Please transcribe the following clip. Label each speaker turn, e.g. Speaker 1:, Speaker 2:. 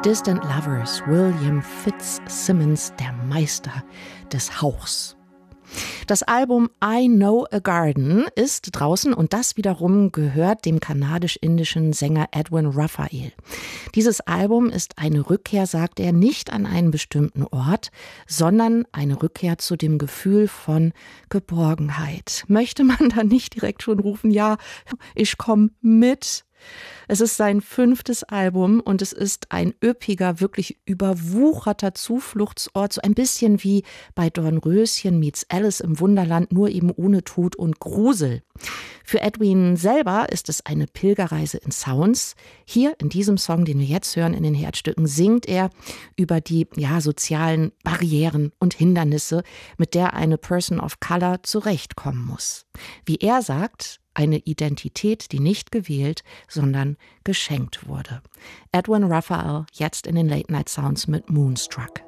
Speaker 1: Distant Lovers, William Fitzsimmons, der Meister des Hauchs. Das Album I Know a Garden ist draußen und das wiederum gehört dem kanadisch-indischen Sänger Edwin Raphael. Dieses Album ist eine Rückkehr, sagt er, nicht an einen bestimmten Ort, sondern eine Rückkehr zu dem Gefühl von Geborgenheit. Möchte man da nicht direkt schon rufen, ja, ich komme mit? Es ist sein 5. Album und es ist ein üppiger, wirklich überwucherter Zufluchtsort, so ein bisschen wie bei Dornröschen meets Alice im Wunderland, nur eben ohne Tod und Grusel. Für Edwin selber ist es eine Pilgerreise in Sounds. Hier in diesem Song, den wir jetzt hören in den Herzstücken, singt er über die sozialen Barrieren und Hindernisse, mit der eine Person of Color zurechtkommen muss. Wie er sagt, eine Identität, die nicht gewählt, sondern geschenkt wurde. Edwin Raphael, jetzt in den Late Night Sounds mit Moonstruck.